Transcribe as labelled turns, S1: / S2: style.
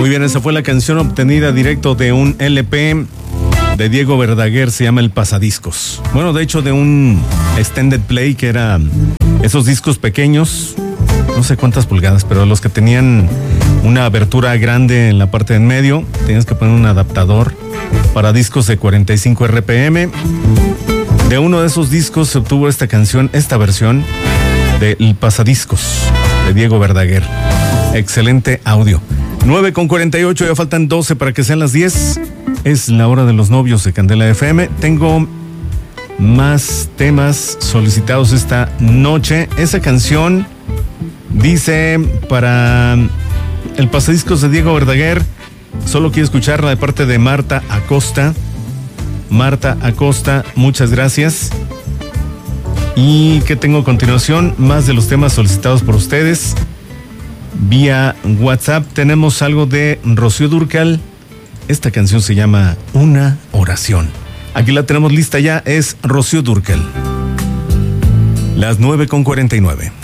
S1: Muy bien, esa fue la canción obtenida directo de un LP de Diego Verdaguer, se llama El Pasadiscos. Bueno, de hecho de un extended play, que era esos discos pequeños, no sé cuántas pulgadas, pero los que tenían una abertura grande en la parte de en medio, tenías que poner un adaptador para discos de 45 RPM. De uno de esos discos se obtuvo esta canción, esta versión de El Pasadiscos de Diego Verdaguer. Excelente audio. 9:48, ya faltan 12 para que sean las 10. Es la hora de los novios de Candela FM. Tengo más temas solicitados esta noche. Esa canción dice para El Pasadiscos de Diego Verdaguer. Solo quiero escucharla de parte de Marta Acosta. Marta Acosta, muchas gracias. ¿Y qué tengo a continuación? Más de los temas solicitados por ustedes. Vía WhatsApp tenemos algo de Rocío Dúrcal. Esta canción se llama Una Oración. Aquí la tenemos lista ya, es Rocío Dúrcal. Las 9:49.